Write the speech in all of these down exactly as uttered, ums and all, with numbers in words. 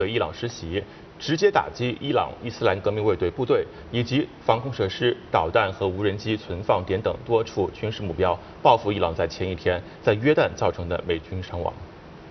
对伊朗施袭，直接打击伊朗伊斯兰革命卫队部队以及防空设施、导弹和无人机存放点等多处军事目标，报复伊朗在前一天在约旦造成的美军伤亡。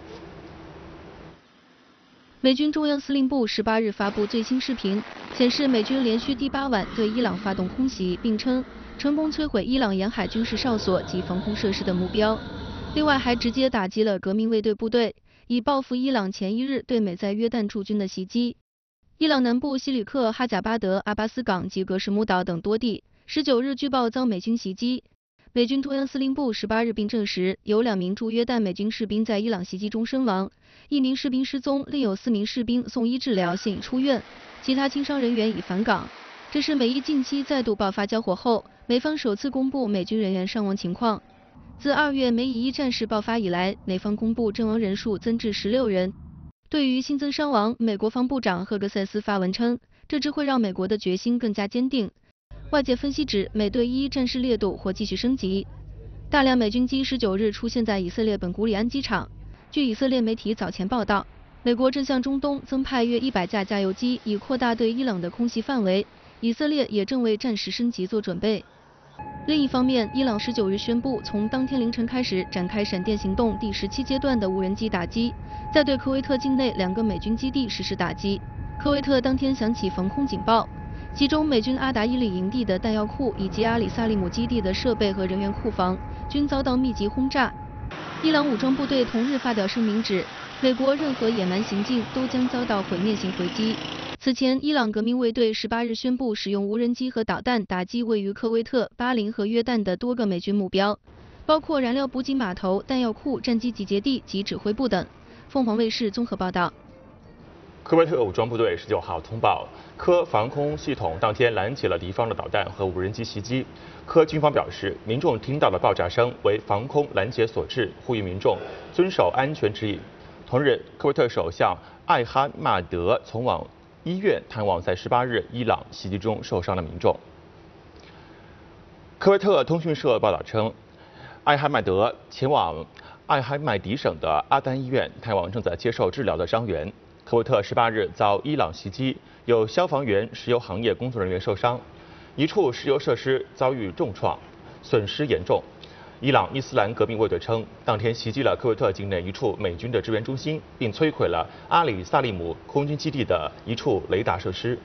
美军中央司令部十八日发布最新视频，显示美军连续第八晚对伊朗发动空袭，并称成功摧毁伊朗沿海军事哨所及防空设施的目标。另外，还直接打击了革命卫队部队，以报复伊朗前一日对美在约旦驻军的袭击。伊朗南部西里克、哈贾巴德、阿巴斯港及格什木岛等多地，十九日据报遭美军袭击。美军中央司令部十八日并证实，有两名驻约旦美军士兵在伊朗袭击中身亡，一名士兵失踪，另有四名士兵送医治疗，现已出院，其他轻伤人员已返港。这是美伊近期再度爆发交火后，美方首次公布美军人员伤亡情况。自二月美以伊战事爆发以来，美方公布阵亡人数增至十六人。对于新增伤亡，美国防部长赫格塞斯发文称，这只会让美国的决心更加坚定。外界分析指，美对伊战事烈度或继续升级。大量美军机十九日出现在以色列本古里安机场。据以色列媒体早前报道，美国正向中东增派约一百架加油机，以扩大对伊朗的空袭范围。以色列也正为战时升级做准备。另一方面，伊朗十九日宣布，从当天凌晨开始展开闪电行动第十七阶段的无人机打击，在对科威特境内两个美军基地实施打击。科威特当天响起防空警报。其中，美军阿达伊里营地的弹药库以及阿里萨利姆基地的设备和人员库房均遭到密集轰炸。伊朗武装部队同日发表声明指，美国任何野蛮行径都将遭到毁灭性回击。此前，伊朗革命卫队十八日宣布使用无人机和导弹打击位于科威特、巴林和约旦的多个美军目标，包括燃料补给码头、弹药库、战机集结地及指挥部等。凤凰卫视综合报道。 科威特武装部队十九号通报，科防空系统当天拦截了敌方的导弹和无人机袭击。科军方表示，民众听到的爆炸声为防空拦截所致，呼吁民众遵守安全指引。同日，科威特首相艾哈迈德前往医院探望在十八日伊朗袭击中受伤的民众。科威特通讯社报道称，艾哈迈德前往艾哈迈迪省的阿丹医院探望正在接受治疗的伤员。科威特十八日遭伊朗袭击，有消防员、石油行业工作人员受伤，一处石油设施遭遇重创，损失严重。伊朗伊斯兰革命卫队称，当天袭击了科威特境内一处美军的支援中心，并摧毁了阿里萨利姆空军基地的一处雷达设施。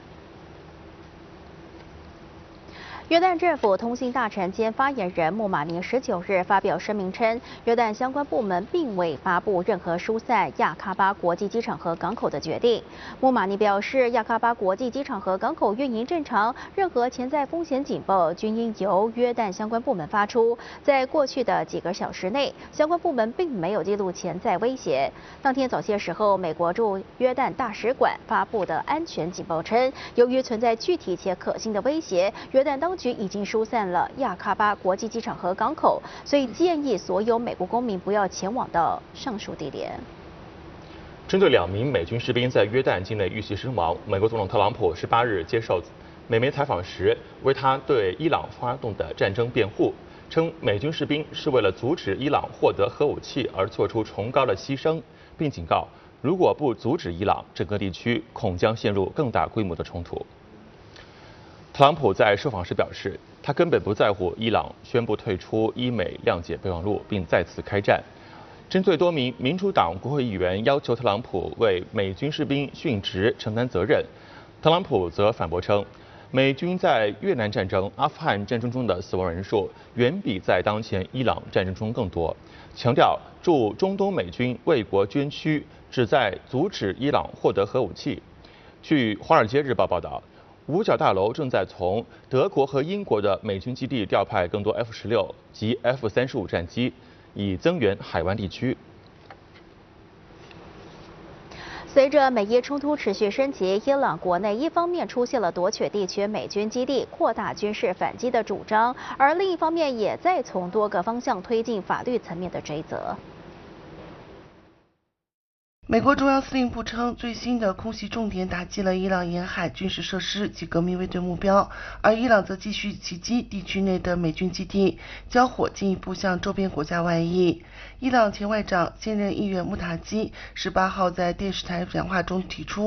约旦政府通信大臣兼发言人穆马尼十九日发表声明称，约旦相关部门并未发布任何疏散亚喀巴国际机场和港口的决定。穆马尼表示，亚喀巴国际机场和港口运营正常，任何潜在风险警报均应由约旦相关部门发出。在过去的几个小时内，相关部门并没有记录潜在威胁。当天早些时候，美国驻约旦大使馆发布的安全警报称，由于存在具体且可信的威胁，约旦当局已经疏散了亚喀巴国际机场和港口，所以建议所有美国公民不要前往到上述地点。 针对两名美军士兵在约旦境内遇袭身亡，美国总统特朗普十八日接受美媒采访时，为他对伊朗发动的战争辩护，称美军士兵是为了阻止伊朗获得核武器而做出崇高的牺牲，并警告，如果不阻止伊朗，整个地区恐将陷入更大规模的冲突。特朗普在受访时表示，他根本不在乎伊朗宣布退出伊美谅解备忘录，并再次开战。针对多名民主党国会议员要求特朗普为美军士兵殉职承担责任，特朗普则反驳称，美军在越南战争、阿富汗战争中的死亡人数远比在当前伊朗战争中更多，强调驻中东美军为国捐躯旨在阻止伊朗获得核武器。据《华尔街日报》报道，五角大楼正在从德国和英国的美军基地调派更多 F 十六及 F 三十五战机，以增援海湾地区。 随着美伊冲突持续升级，伊朗国内一方面出现了夺取地区美军基地、扩大军事反击的主张，而另一方面也在从多个方向推进法律层面的追责。 美国中央司令部称，最新的空袭重点打击了伊朗沿海军事设施及革命卫队目标，而伊朗则继续袭击地区内的美军基地，交火进一步向周边国家外溢。伊朗前外长、现任议员穆塔基十八号在电视台讲话中提出，